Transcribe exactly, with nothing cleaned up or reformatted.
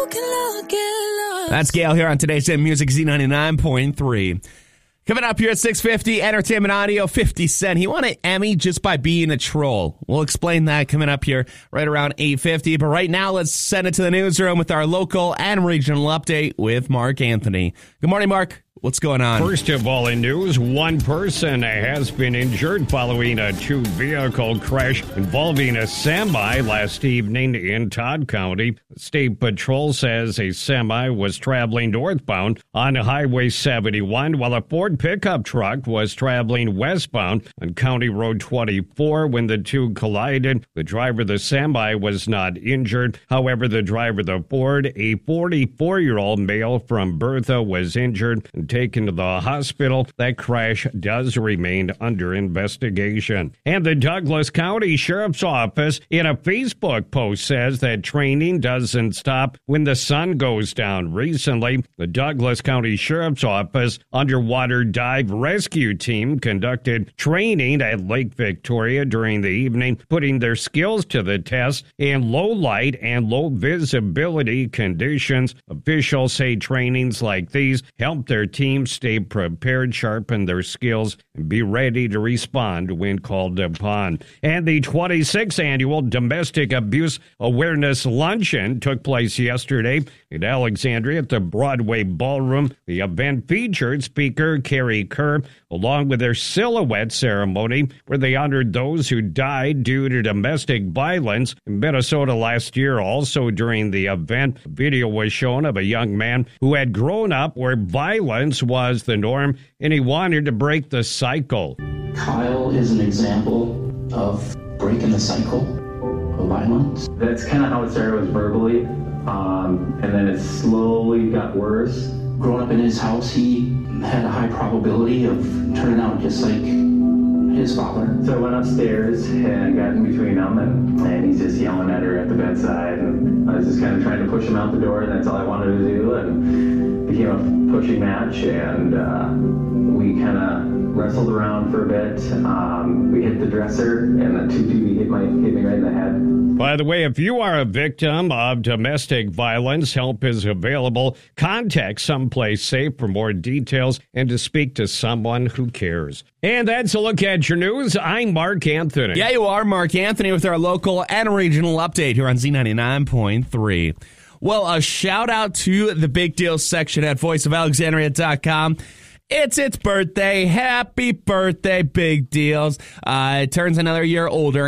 That's Gail here on today's Hit Music Z ninety-nine point three. Coming up here at six fifty, Entertainment Audio, fifty Cent. He won an Emmy just by being a troll. We'll explain that coming up here right around eight fifty. But right now, let's send it to the newsroom with our local and regional update with Mark Anthony. Good morning, Mark. What's going on? First of all, in news, one person has been injured following a two-vehicle crash involving a semi last evening in Todd County. State Patrol says a semi was traveling northbound on Highway seventy-one while a Ford pickup truck was traveling westbound on County Road twenty-four when the two collided. The driver of the semi was not injured. However, the driver of the Ford, a forty-four-year-old male from Bertha, was injured and taken to the hospital. That crash does remain under investigation. And the Douglas County Sheriff's Office, in a Facebook post, says that training doesn't stop when the sun goes down. Recently, the Douglas County Sheriff's Office Underwater Dive Rescue Team conducted training at Lake Victoria during the evening, putting their skills to the test in low light and low visibility conditions. Officials say trainings like these help their team stay prepared, sharpen their skills, and be ready to respond when called upon. And the twenty-sixth Annual Domestic Abuse Awareness Luncheon took place yesterday in Alexandria at the Broadway Ballroom. The event featured speaker Carrie Kerr, along with their silhouette ceremony, where they honored those who died due to domestic violence in Minnesota last year. Also during the event, a video was shown of a young man who had grown up where violence was the norm, and he wanted to break the cycle. Kyle is an example of breaking the cycle of violence. That's kind of how it started, was verbally, um, and then it slowly got worse. Growing up in his house, he had a high probability of turning out just like his father. So I went upstairs and got in between them, and, and he's just yelling at her at the bedside, and I was just kind of trying to push him out the door, and that's all I wanted to do, and became a pushing match, and uh, we kind of wrestled around for a bit. Um, we hit the dresser, and the two two hit, my, hit me right in the head. By the way, if you are a victim of domestic violence, help is available. Contact Someplace Safe for more details and to speak to someone who cares. And that's a look at your news. I'm Mark Anthony. Yeah, you are Mark Anthony with our local and regional update here on Z ninety-nine point three. Well, a shout out to the Big Deals section at voice of alexandria dot com. It's its birthday. Happy birthday, Big Deals. Uh, it turns another year older.